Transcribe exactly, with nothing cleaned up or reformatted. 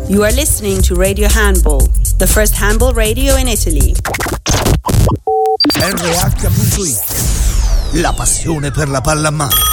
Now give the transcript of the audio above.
You are listening to Radio Handball, the first handball radio in Italy. R H punto it, la passione per la pallamano.